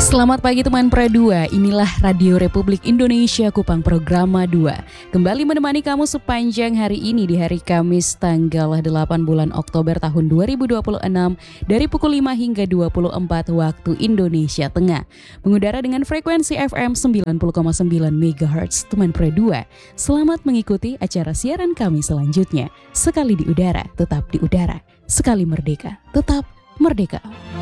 Selamat pagi teman Pro 2, inilah Radio Republik Indonesia Kupang Programa 2. Kembali menemani kamu sepanjang hari ini di hari Kamis tanggal 8 bulan Oktober tahun 2026 dari pukul 5 hingga 24 waktu Indonesia Tengah. Mengudara dengan frekuensi FM 90,9 MHz teman Pro 2. Selamat mengikuti acara siaran kami selanjutnya. Sekali di udara, tetap di udara. Sekali merdeka, tetap merdeka.